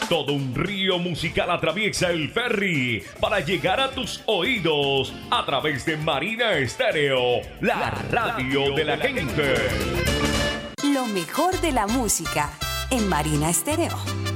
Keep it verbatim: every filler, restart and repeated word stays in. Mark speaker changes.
Speaker 1: Todo un río musical atraviesa el ferry para llegar a tus oídos a través de Marina Estéreo, la radio de la gente.
Speaker 2: Lo mejor de la música en Marina Estéreo.